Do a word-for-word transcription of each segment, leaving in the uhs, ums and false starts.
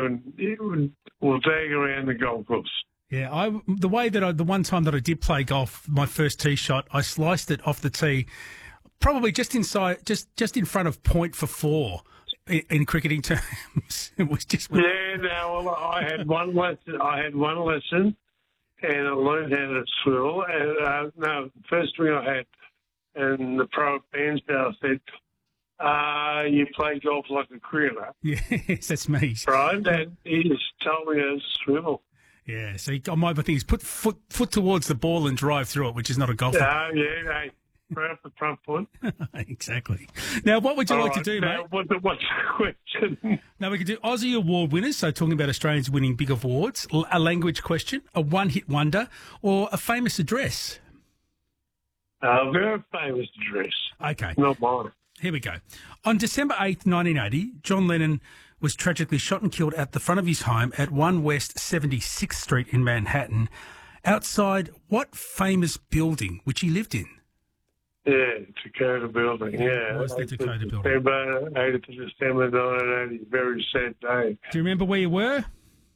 and it would, will drag around the golf course. Yeah, I the way that I, the one time that I did play golf, my first tee shot, I sliced it off the tee, probably just inside, just just in front of point for four. In, in cricketing terms, it was just. Yeah, no, well, I had one lesson. I had one lesson, and I learned how to swivel. And uh, no, the first thing I had, and the pro Bairnsdale said, uh, "You play golf like a cricketer." Yes, that's me. Right, and he just told me to swivel. Yeah, so my thing is put foot foot towards the ball and drive through it, which is not a golf. Oh, uh, yeah, hey, right up the front foot. Exactly. Now, what would you All like right, to do, now, mate? What's the, what's the question? Now, we could do Aussie Award winners, so talking about Australians winning big awards, a language question, a one-hit wonder, or a famous address. A very famous address. Okay. Not mine. Here we go. On December eighth, nineteen eighty, John Lennon was tragically shot and killed at the front of his home at one West seventy-sixth Street in Manhattan, outside what famous building which he lived in? Yeah, Dakota Building, yeah. What's the Dakota Building? December, eighth of December nineteen eighty, very sad day. Do you remember where you were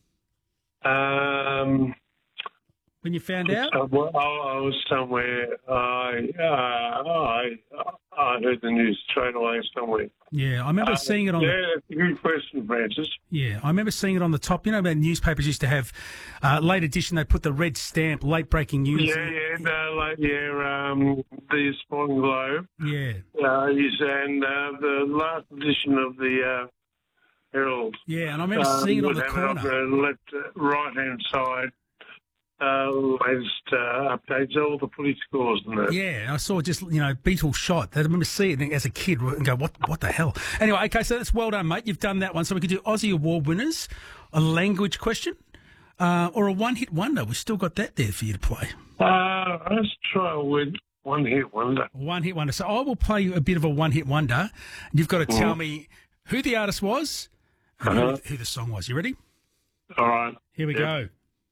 Um, when you found out? I, well, I was somewhere, I, uh, I, I heard the news straight away somewhere. Yeah, I remember Uh, seeing it on. Yeah, The, that's a good question, Francis. yeah, I remember seeing it on the top. You know, about newspapers used to have uh, late edition. They put the red stamp, late breaking news. Yeah, yeah, no, like, yeah, um, the Sporting Globe. Yeah, Uh, is, and uh, the last edition of the uh, Herald. yeah, and I remember um, seeing it on would the have corner. it on the left, uh, right-hand side. Uh, latest uh, updates, all the police scores and that. Yeah, I saw just, you know, Beetle shot. I remember seeing it as a kid and go, what what the hell? Anyway, okay, so that's well done, mate. You've done that one. So we could do Aussie Award winners, a language question, uh, or a one-hit wonder. We've still got that there for you to play. Uh, let's try with one hit wonder. One-hit wonder. So I will play you a bit of a one-hit wonder. You've got to tell me who the artist was and Uh-huh. who, who the song was. You ready? All right. Here we Yep. go.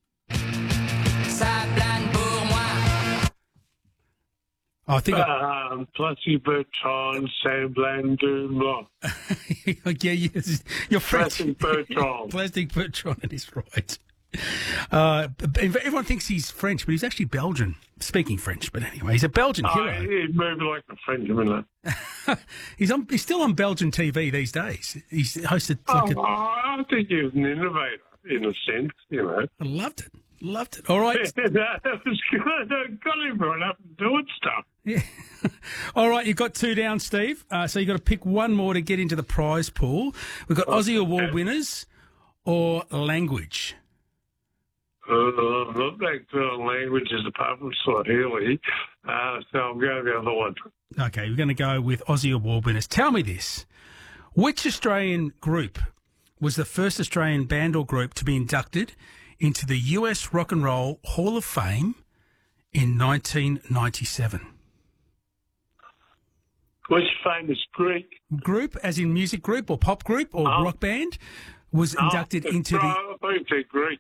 I think I, Um, Plessy Bertrand, Saint-Blanc du Blanc. yeah, yes, you're French. Plastic Bertrand. Plastic Bertrand is right. Uh, everyone thinks he's French, but he's actually Belgian, speaking French. But anyway, he's a Belgian Oh, hero. he'd move like a Frenchman. he's on. He's still on Belgian T V these days. He's hosted. Oh, Like a, I think he was an innovator in a sense, you know. I loved it. Loved it. All right. that was good. I got him right up and doing stuff. Yeah. All right, you've got two down, Steve. Uh, so you've got to pick one more to get into the prize pool. We've got Aussie Award winners or language. Uh, I'm not that good on languages apart from Swahili, uh, so I'll go the other one. Okay, we're going to go with Aussie Award winners. Tell me this. Which Australian group was the first Australian band or group to be inducted into the U S Rock and Roll Hall of Fame in nineteen ninety-seven? Which famous Greek? Group, as in music group or pop group or Oh. rock band, was inducted oh, into the... I thought you said Greek.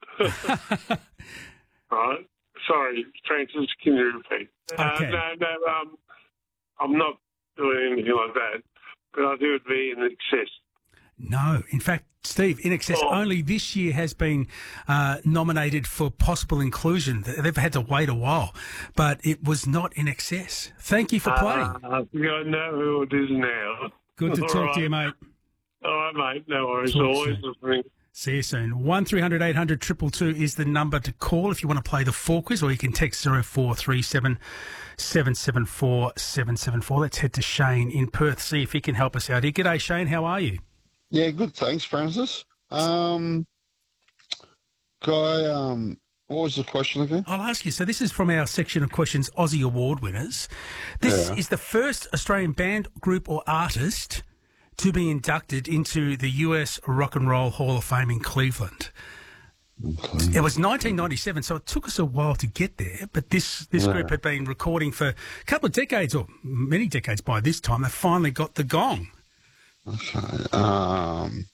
Right. Sorry, Francis, can you repeat? Okay. Uh, no, no, um, I'm not doing anything like that, but I do it be in excess. No. In fact, Steve, In Excess Oh. only this year has been uh, nominated for possible inclusion. They've had to wait a while, but it was not In Excess. Thank you for playing. Uh, I think I know who it is now. Good to All talk right. to you, mate. All right, mate. No worries. Talk Always soon. listening. See you soon. one three hundred eight hundred two two two is the number to call if you want to play the four quiz, or you can text zero four three seven seven seven four seven seven four. Let's head to Shane in Perth, see if he can help us out here. G'day, Shane. How are you? Yeah, good. Thanks, Francis. Um, Guy, um, what was the question again? I'll ask you. So this is from our section of questions, Aussie Award winners. This Yeah. is the first Australian band, group or artist to be inducted into the U S Rock and Roll Hall of Fame in Cleveland. Okay. It was nineteen ninety-seven, so it took us a while to get there, but this, this Yeah. group had been recording for a couple of decades, or many decades by this time. They finally got the gong. Okay. Um,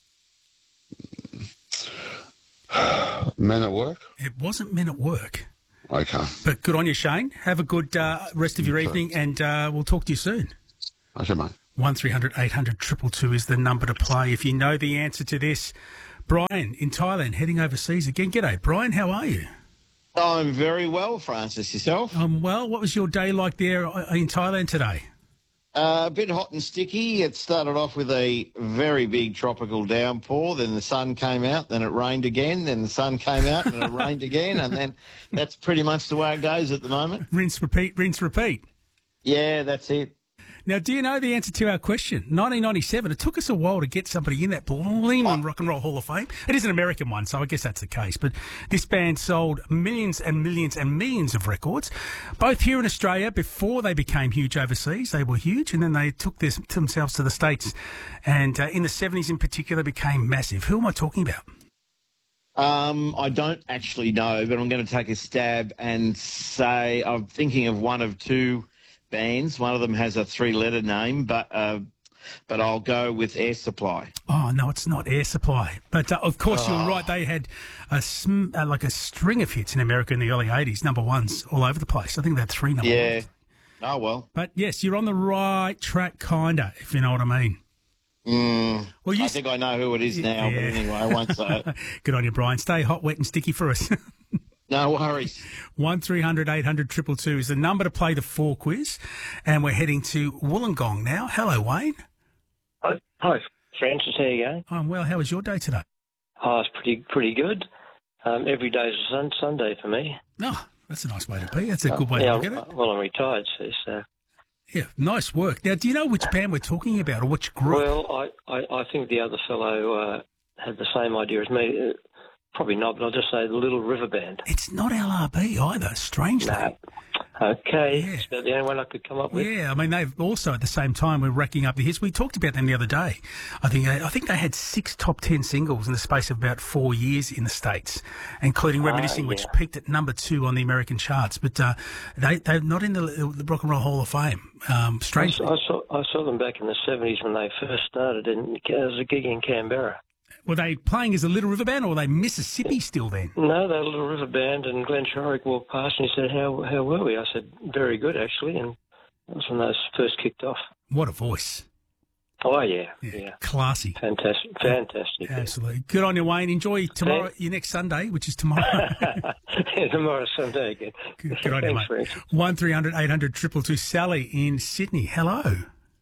Men at Work? It wasn't Men at Work. Okay. But good on you, Shane. Have a good uh, rest of your Okay. evening, and uh, we'll talk to you soon. Okay, mate. one three hundred eight hundred two two two is the number to play. If you know the answer to this, Brian in Thailand, heading overseas again. G'day, Brian. How are you? I'm very well, Francis. Yourself? Um, well, what was your day like there in Thailand today? Uh, a bit hot and sticky. It started off with a very big tropical downpour. Then the sun came out. Then it rained again. Then the sun came out and it rained again. And then that's pretty much the way it goes at the moment. Rinse, repeat, rinse, repeat. Yeah, that's it. Now, do you know the answer to our question? nineteen ninety-seven, it took us a while to get somebody in that Bleeman Rock and Roll Hall of Fame. It is an American one, so I guess that's the case. But this band sold millions and millions and millions of records, both here in Australia before they became huge overseas. They were huge, and then they took this, themselves to the States. And uh, in the seventies in particular, became massive. Who am I talking about? Um, I don't actually know, but I'm going to take a stab and say I'm thinking of one of two bands. One of them has a three-letter name, but uh, but I'll go with Air Supply. Oh no, it's not Air Supply. But uh, of course, oh. You're right. They had a sm- uh, like a string of hits in America in the early eighties, number ones all over the place. I think they had three number yeah. ones. Oh well. But yes, you're on the right track, kinda, if you know what I mean. Mm, well, you I think I know who it is now, yeah. But anyway, I won't say it. Good on you, Brian. Stay hot, wet, and sticky for us. No worries. one three hundred eight hundred two two two is the number to play the four quiz. And we're heading to Wollongong now. Hello, Wayne. Hi, hi Francis. How you going? I'm well. How was your day today? Oh, it's pretty pretty good. Um, every day's a sun, Sunday for me. No, oh, that's a nice way to be. That's a good way uh, yeah, to look at it. Well, I'm retired, so... so. Yeah, nice work. Now, do you know which band we're talking about or which group? Well, I, I, I think the other fellow uh, had the same idea as me. Uh, Probably not, but I'll just say the Little River Band. It's not L R B either, strangely. No. Okay, yeah. It's about the only one I could come up with. Yeah, I mean, they've also, at the same time, we're racking up the hits. We talked about them the other day. I think I think they had six top ten singles in the space of about four years in the States, including Reminiscing, uh, yeah. which peaked at number two on the American charts. But uh, they, they're not in the, the Rock and Roll Hall of Fame, um, strangely. I saw, I saw them back in the seventies when they first started in, as a gig in Canberra. Were they playing as a Little River Band, or were they Mississippi still then? No, they were a Little River Band, and Glenn Shorrock walked past and he said, how how were we? I said, very good, actually, and that was when those first kicked off. What a voice. Oh, yeah, yeah. yeah. Classy. Fantastic, fantastic. Absolutely. Good on you, Wayne. Enjoy tomorrow, Thanks. your next Sunday, which is tomorrow. yeah, tomorrow's Sunday again. Good, good on you, mate. one three hundred eight hundred two two two. Sally in Sydney, hello.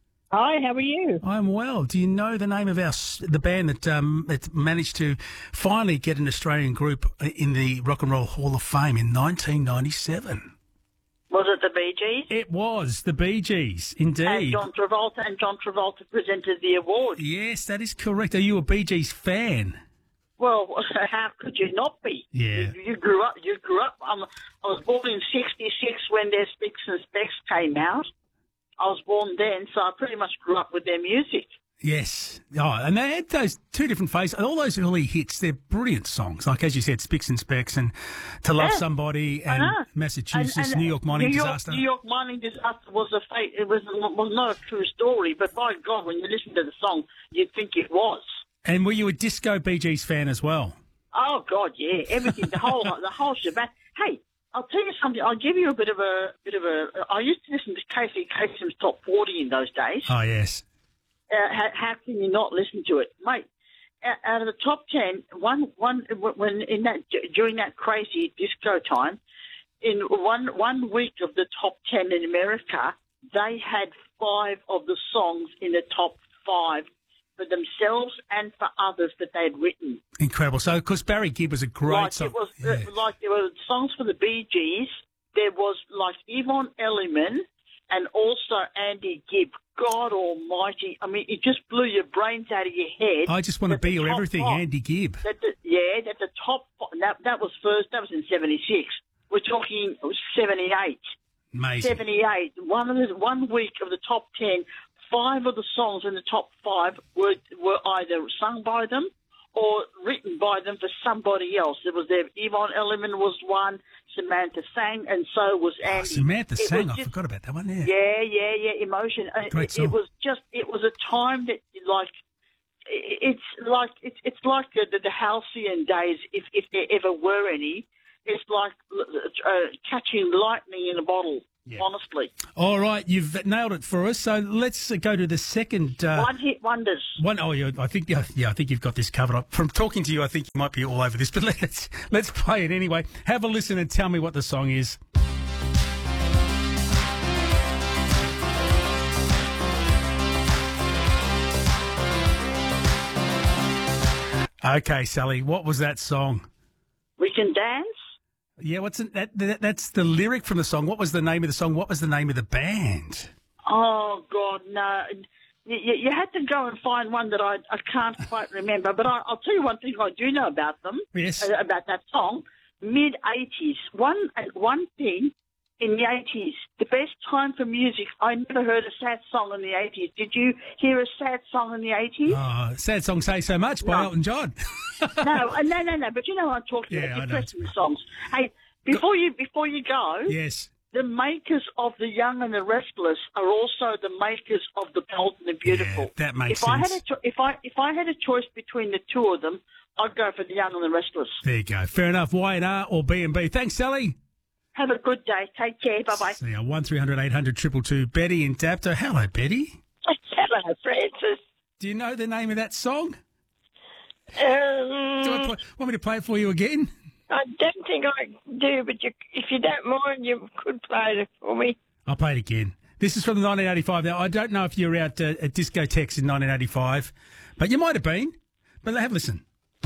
Hi, how are you? I'm well. Do you know the name of our the band that um, that managed to finally get an Australian group in the Rock and Roll Hall of Fame in nineteen ninety-seven? Was it the Bee Gees? It was the Bee Gees, indeed. And John Travolta, and John Travolta presented the award. Yes, that is correct. Are you a Bee Gees fan? Well, how could you not be? Yeah. You, you grew up. You grew up. Um, I was born in sixty-six when their Spicks and Specks came out. I was born then, so I pretty much grew up with their music. Yes. Oh, and they had those two different phases. All those early hits, they're brilliant songs. Like, as you said, Spicks and Specks and To Love yeah, Somebody and Massachusetts, and, and New York Mining New York, Disaster. New York Mining Disaster was a fate. It was, was not a true story, but by God, when you listen to the song, you'd think it was. And were you a disco Bee Gees fan as well? Oh, God, yeah. Everything, the whole the whole shebang. Hey, I'll tell you something. I'll give you a bit of a bit of a. I used to listen to Casey Kasem's Top forty in those days. Oh yes. Uh, how, how can you not listen to it, mate? Out of the top ten, one one when in that during that crazy disco time, in one one week of the top ten in America, they had five of the songs in the top five for themselves and for others that they'd written. Incredible. So, because Barry Gibb was a great like song. It was, yeah. uh, like there were songs for the Bee Gees. There was like Yvonne Elliman and also Andy Gibb. God almighty. I mean, it just blew your brains out of your head. I just want to be your everything, top, Andy Gibb. That the, yeah, that the top, that, that was first, that was in seventy-six. We're talking seventy-eight. Amazing. seventy-eight. One, of the, one week of the top ten, five of the songs in the top five were were either sung by them or written by them for somebody else. There was there Yvonne Elliman was one, Samantha sang, and so was Andy. Oh, Samantha it sang. just, I forgot about that one. Yeah, yeah, yeah, yeah. Emotion. Great it, song. it was just. It was a time that like. It's like it's it's like the, the halcyon days, if if there ever were any. It's like uh, catching lightning in a bottle. Yeah. Honestly. All right, you've nailed it for us. So let's uh, go to the second uh, One hit wonders. one. Oh, yeah, I think yeah, yeah, I think you've got this covered up. From talking to you, I think you might be all over this. But let's let's play it anyway. Have a listen and tell me what the song is. Okay, Sally, what was that song? We Can Dance. Yeah, what's it, that, that? That's the lyric from the song. What was the name of the song? What was the name of the band? Oh, God, no. You, you had to go and find one that I, I can't quite remember. But I, I'll tell you one thing I do know about them, Yes. uh, about that song. mid-eighties. One, one thing in the eighties, the best time for music, I never heard a sad song in the eighties. Did you hear a sad song in the eighties? Oh, sad song, Say So Much by No. Elton John. No, uh, no, no, no. But you know what I'm talking Yeah, I about, know. depressing songs. Hey, before you before you go, Yes. the makers of The Young and the Restless are also the makers of The Bold and the Beautiful. Yeah, that makes if I had sense. a cho- if I if I had a choice between the two of them, I'd go for The Young and the Restless. There you go. Fair enough. Y and R or B and B. Thanks, Sally. Have a good day. Take care. Bye bye. See ya. One three hundred eight hundred two two two. Betty in Dapto. Hello, Betty. Hello, Francis. Do you know the name of that song? Um, Do I play, want me to play it for you again? I don't think I do, but you, if you don't mind, you could play it for me. I'll play it again. This is from the nineteen eighty-five. Now, I don't know if you were out uh, at discotheques in nineteen eighty-five, but you might have been. But have a listen.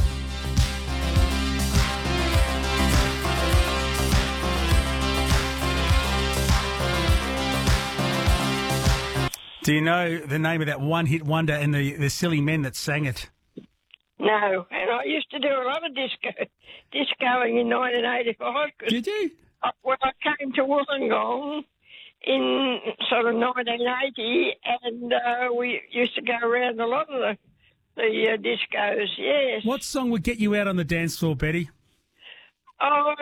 Do you know the name of that one-hit wonder and the, the silly men that sang it? No, and I used to do a lot of disco, discoing in nineteen eighty-five. Cause Did you? I, when I came to Wollongong in sort of nineteen eighty, and uh, we used to go around a lot of the, the uh, discos, yes. What song would get you out on the dance floor, Betty? Oh,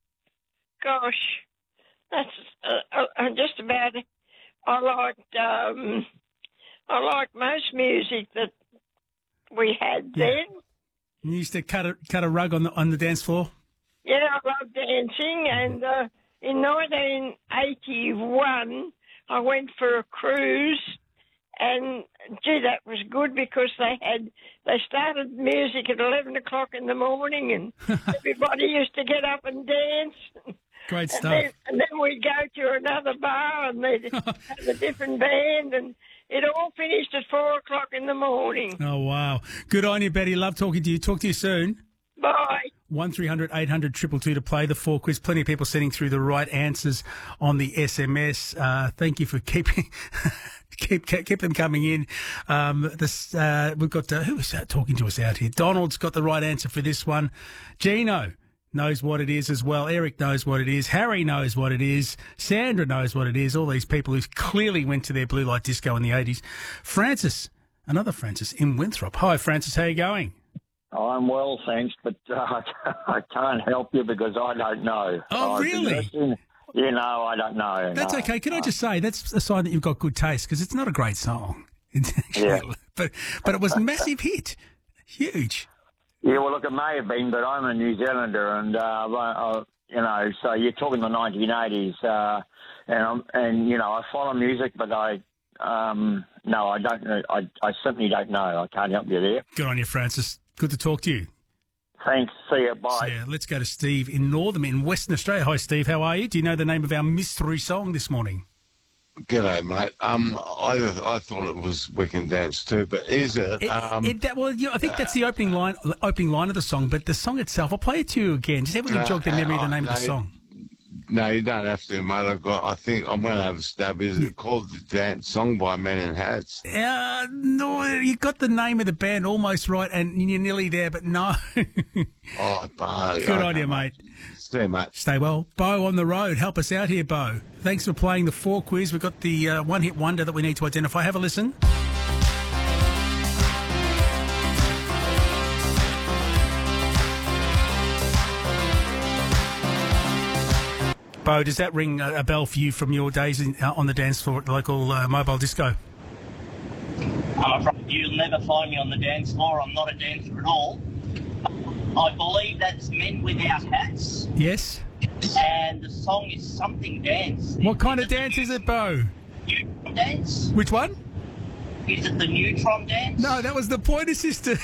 gosh. That's uh, uh, just about it. I liked, um, I liked most music that we had Yeah. then. You used to cut a cut a rug on the on the dance floor. Yeah, I loved dancing, and uh, in nineteen eighty-one, I went for a cruise, and gee, that was good because they had they started music at eleven o'clock in the morning, and everybody used to get up and dance. Great And stuff. then, and then we'd go to another bar, and they'd have a different band, and it all finished at four o'clock in the morning. Oh wow! Good on you, Betty. Love talking to you. Talk to you soon. Bye. One three hundred eight hundred triple two to play the four quiz. Plenty of people sending through the right answers on the S M S. Uh, thank you for keeping keep keep keep them coming in. Um, this uh, we've got uh, who is that talking to us out here? Donald's got the right answer for this one. Gino knows what it is as well. Eric knows what it is. Harry knows what it is. Sandra knows what it is. All these people who clearly went to their blue light disco in the eighties. Francis, another Francis in Winthrop. Hi, Francis. How you going? I'm well, thanks, but uh, I can't help you because I don't know. Oh, I've been really? listening- You know, I don't know. That's no. okay. Can I just say that's a sign that you've got good taste because it's not a great song. It's actually, Yeah. but but it was a massive hit, huge. Yeah, well, look, it may have been, but I'm a New Zealander, and uh, I, you know, so you're talking the nineteen eighties, uh, and I'm, and you know, I follow music, but I, um, no, I don't know. I, I simply don't know. I can't help you there. Good on you, Francis. Good to talk to you. Thanks. See you. Bye. So, yeah, let's go to Steve in Northam in Western Australia. Hi, Steve. How are you? Do you know the name of our mystery song this morning? G'day, mate. Um, I I thought it was We Can Dance too, but is it? It, um, it, that, well, yeah, I think that's the opening line, opening line of the song. But the song itself, I'll play it to you again. Just everyone Uh, jog their memory of the uh, name of the no, song. no, you don't have to, mate. I've got. I think I'm going to have a stab. Is it called the Dance Song by Men in Hats? Uh, no, you got the name of the band almost right, and you're nearly there, but no. Oh, but, Good on you, mate. See you, mate. Stay well. Bo on the road. Help us out here, Bo. Thanks for playing the four quiz. We've got the uh, one-hit wonder that we need to identify. Have a listen. Bo, does that ring a, a bell for you from your days in, uh, on the dance floor at the local uh, mobile disco? I'm afraid you'll never find me on the dance floor. I'm not a dancer at all. I believe that's Men Without Hats. Yes? and the song is Something Dance. What kind of dance is it, Bo? Neutron Dance? Which one? Is it the Neutron Dance? No, that was the Pointer Sisters.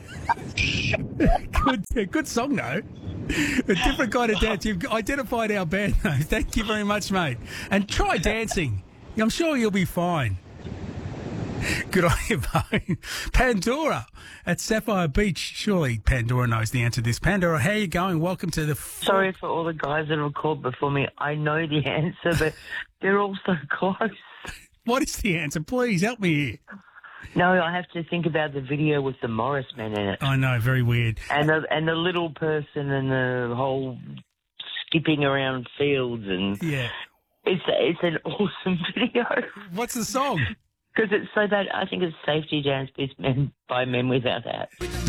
good, good song, though. A different kind of dance. You've identified our band, though. Thank you very much, mate. And try dancing. I'm sure you'll be fine. Good on you, Bo. Pandora at Sapphire Beach. Surely Pandora knows the answer to this. Pandora, how are you going? Welcome to the... F- Sorry for all the guys that have called before me. I know the answer, but they're all so close. What is the answer? Please help me here. No, I have to think about the video with the Morris men in it. I know, very weird. And the, and the little person and the whole skipping around fields. And yeah. It's, it's an awesome video. What's the song? Because it's so that I think it's Safety Dance by Men Without Hats.